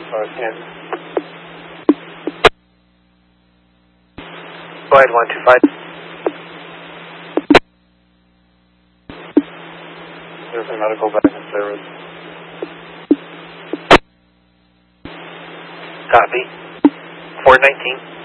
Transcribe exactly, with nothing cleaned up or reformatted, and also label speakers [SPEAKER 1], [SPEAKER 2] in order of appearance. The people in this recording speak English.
[SPEAKER 1] five, Kansas.
[SPEAKER 2] Go ahead, one two five.
[SPEAKER 1] There's a medical back in service.
[SPEAKER 2] Copy. four nineteen.